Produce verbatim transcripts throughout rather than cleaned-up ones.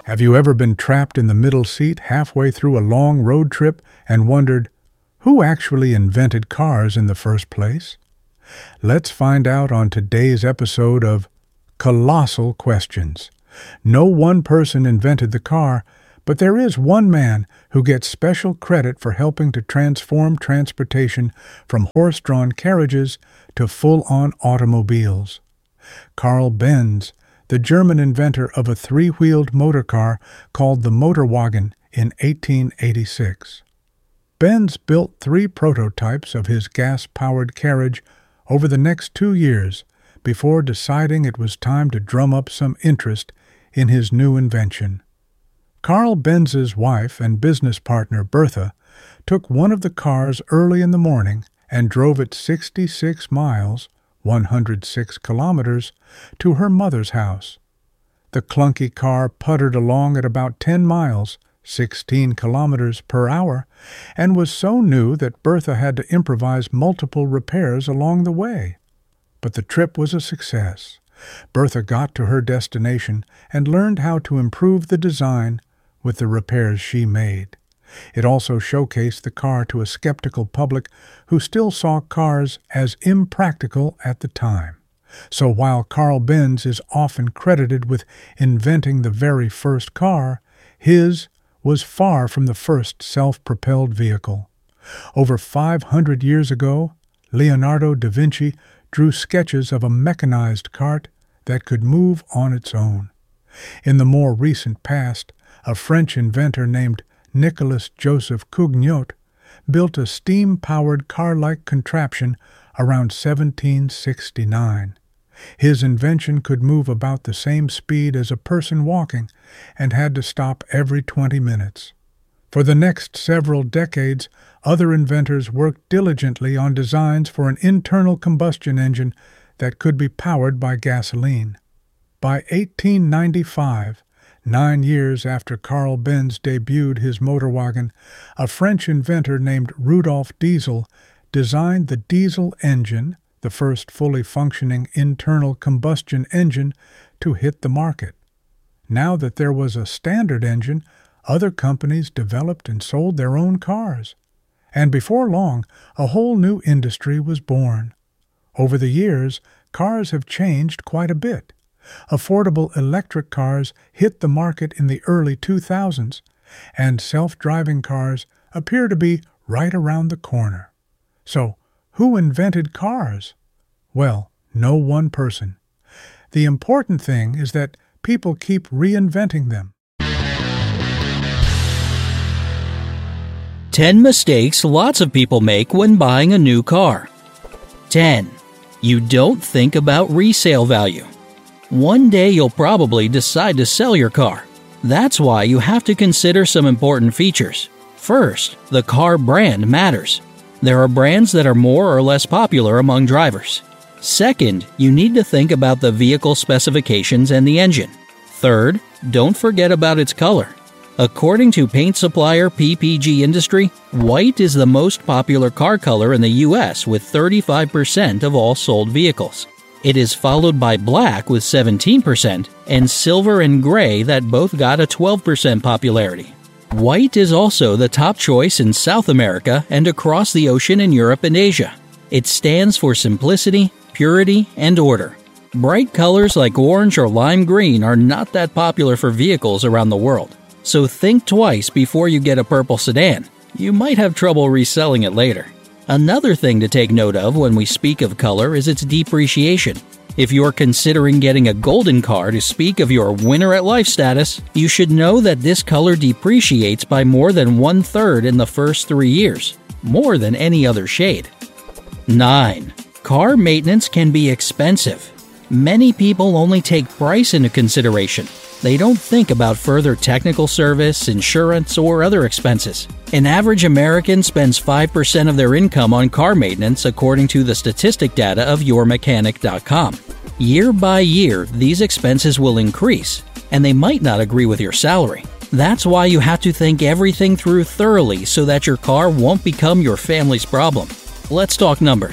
Have you ever been trapped in the middle seat halfway through a long road trip and wondered, who actually invented cars in the first place? Let's find out on today's episode of Colossal Questions. No one person invented the car, but there is one man who gets special credit for helping to transform transportation from horse-drawn carriages to full-on automobiles. Carl Benz, the German inventor of a three-wheeled motor car called the Motorwagen in eighteen eighty-six. Benz built three prototypes of his gas-powered carriage over the next two years before deciding it was time to drum up some interest in his new invention. Carl Benz's wife and business partner Bertha took one of the cars early in the morning and drove it sixty-six miles, one hundred six kilometers, to her mother's house. The clunky car puttered along at about ten miles, sixteen kilometers per hour, and was so new that Bertha had to improvise multiple repairs along the way. But the trip was a success. Bertha got to her destination and learned how to improve the design with the repairs she made. It also showcased the car to a skeptical public who still saw cars as impractical at the time. So while Carl Benz is often credited with inventing the very first car, his was far from the first self-propelled vehicle. Over five hundred years ago, Leonardo da Vinci drew sketches of a mechanized cart that could move on its own. In the more recent past, a French inventor named Nicolas Joseph Cugnot built a steam-powered car-like contraption around seventeen sixty-nine. His invention could move about the same speed as a person walking and had to stop every twenty minutes. For the next several decades, other inventors worked diligently on designs for an internal combustion engine that could be powered by gasoline. By eighteen ninety-five, nine years after Carl Benz debuted his Motorwagen, a French inventor named Rudolf Diesel designed the diesel engine, the first fully functioning internal combustion engine to hit the market. Now that there was a standard engine, other companies developed and sold their own cars. And before long, a whole new industry was born. Over the years, cars have changed quite a bit. Affordable electric cars hit the market in the early two thousands, and self-driving cars appear to be right around the corner. So, who invented cars? Well, no one person. The important thing is that people keep reinventing them. ten mistakes lots of people make when buying a new car. ten. You don't think about resale value. One day you'll probably decide to sell your car. That's why you have to consider some important features. First, the car brand matters. There are brands that are more or less popular among drivers. Second, you need to think about the vehicle specifications and the engine. Third, don't forget about its color. According to paint supplier P P G Industry, white is the most popular car color in the U S with thirty-five percent of all sold vehicles. It is followed by black with seventeen percent and silver and gray that both got a twelve percent popularity. White is also the top choice in South America and across the ocean in Europe and Asia. It stands for simplicity, purity, and order. Bright colors like orange or lime green are not that popular for vehicles around the world. So think twice before you get a purple sedan. You might have trouble reselling it later. Another thing to take note of when we speak of color is its depreciation. If you're considering getting a golden car to speak of your winner at life status, you should know that this color depreciates by more than one-third in the first three years, more than any other shade. nine. Car maintenance can be expensive. Many people only take price into consideration. They don't think about further technical service, insurance, or other expenses. An average American spends five percent of their income on car maintenance according to the statistic data of your mechanic dot com. Year by year, these expenses will increase, and they might not agree with your salary. That's why you have to think everything through thoroughly so that your car won't become your family's problem. Let's talk numbers.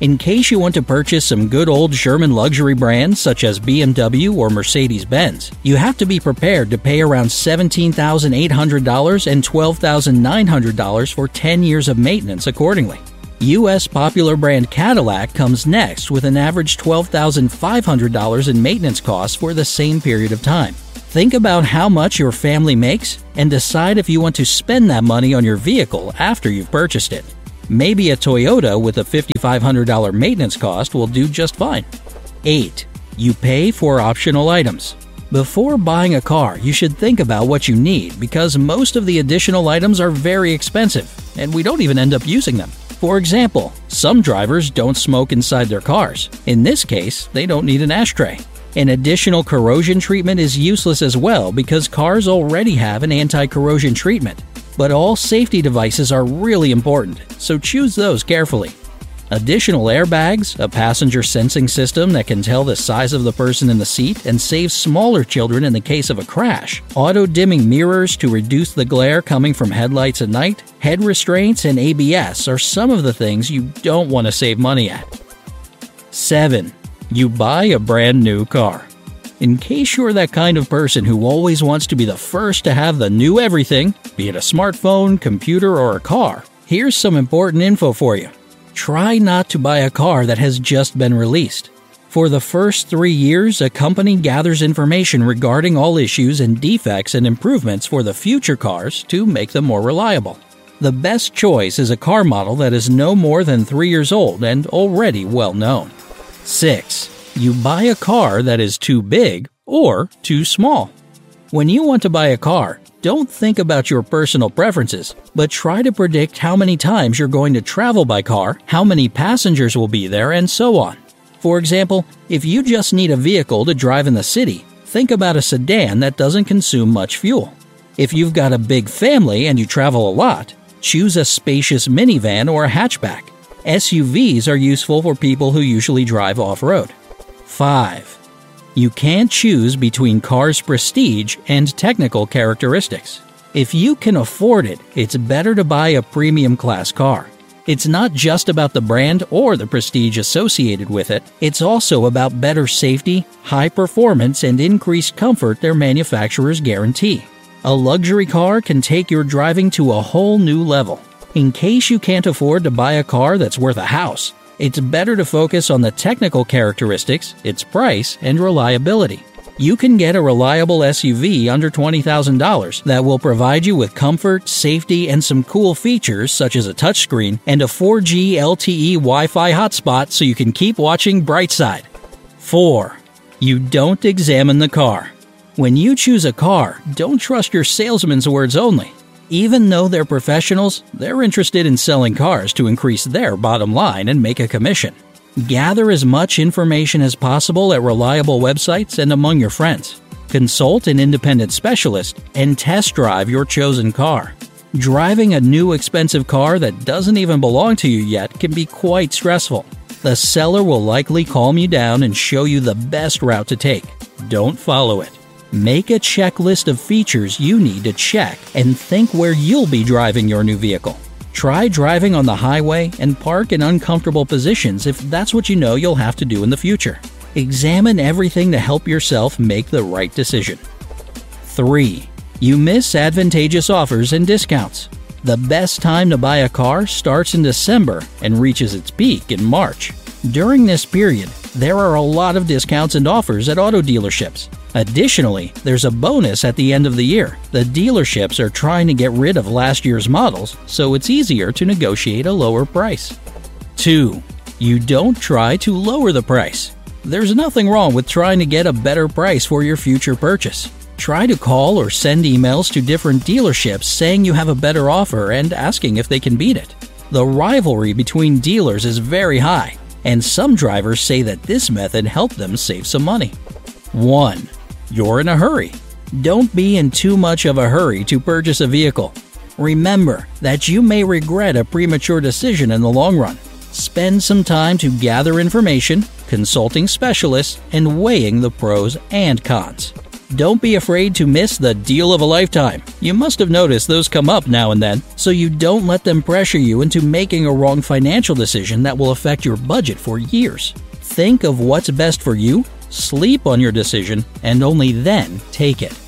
In case you want to purchase some good old German luxury brands such as B M W or Mercedes-Benz, you have to be prepared to pay around seventeen thousand eight hundred dollars and twelve thousand nine hundred dollars for ten years of maintenance accordingly. U S popular brand Cadillac comes next with an average twelve thousand five hundred dollars in maintenance costs for the same period of time. Think about how much your family makes and decide if you want to spend that money on your vehicle after you've purchased it. Maybe a Toyota with a five thousand five hundred dollars maintenance cost will do just fine. eight. You pay for optional items. Before buying a car, you should think about what you need because most of the additional items are very expensive and we don't even end up using them. For example, some drivers don't smoke inside their cars. In this case, they don't need an ashtray. An additional corrosion treatment is useless as well because cars already have an anti-corrosion treatment. But all safety devices are really important, so choose those carefully. Additional airbags, a passenger sensing system that can tell the size of the person in the seat and save smaller children in the case of a crash, auto-dimming mirrors to reduce the glare coming from headlights at night, head restraints, and A B S are some of the things you don't want to save money at. seven. You buy a brand new car. In case you're that kind of person who always wants to be the first to have the new everything, be it a smartphone, computer, or a car, here's some important info for you. Try not to buy a car that has just been released. For the first three years, a company gathers information regarding all issues and defects and improvements for the future cars to make them more reliable. The best choice is a car model that is no more than three years old and already well known. six. You buy a car that is too big or too small. When you want to buy a car, don't think about your personal preferences, but try to predict how many times you're going to travel by car, how many passengers will be there, and so on. For example, if you just need a vehicle to drive in the city, think about a sedan that doesn't consume much fuel. If you've got a big family and you travel a lot, choose a spacious minivan or a hatchback. S U Vs are useful for people who usually drive off-road. five. You can't choose between cars' prestige and technical characteristics. If you can afford it, it's better to buy a premium class car. It's not just about the brand or the prestige associated with it, it's also about better safety, high performance, and increased comfort their manufacturers guarantee. A luxury car can take your driving to a whole new level. In case you can't afford to buy a car that's worth a house, it's better to focus on the technical characteristics, its price, and reliability. You can get a reliable S U V under twenty thousand dollars that will provide you with comfort, safety, and some cool features such as a touchscreen and a four G L T E Wi-Fi hotspot so you can keep watching Brightside. four. You don't examine the car. When you choose a car, don't trust your salesman's words only. Even though they're professionals, they're interested in selling cars to increase their bottom line and make a commission. Gather as much information as possible at reliable websites and among your friends. Consult an independent specialist and test drive your chosen car. Driving a new expensive car that doesn't even belong to you yet can be quite stressful. The seller will likely calm you down and show you the best route to take. Don't follow it. Make a checklist of features you need to check and think where you'll be driving your new vehicle. Try driving on the highway and park in uncomfortable positions if that's what you know you'll have to do in the future. Examine everything to help yourself make the right decision. three. You miss advantageous offers and discounts. The best time to buy a car starts in December and reaches its peak in March. During this period, there are a lot of discounts and offers at auto dealerships. Additionally, there's a bonus at the end of the year. The dealerships are trying to get rid of last year's models, so it's easier to negotiate a lower price. two. You don't try to lower the price. There's nothing wrong with trying to get a better price for your future purchase. Try to call or send emails to different dealerships saying you have a better offer and asking if they can beat it. The rivalry between dealers is very high, and some drivers say that this method helped them save some money. one. You're in a hurry. Don't be in too much of a hurry to purchase a vehicle. Remember that you may regret a premature decision in the long run. Spend some time to gather information, consulting specialists, and weighing the pros and cons. Don't be afraid to miss the deal of a lifetime. You must have noticed those come up now and then, so you don't let them pressure you into making a wrong financial decision that will affect your budget for years. Think of what's best for you, sleep on your decision, and only then take it.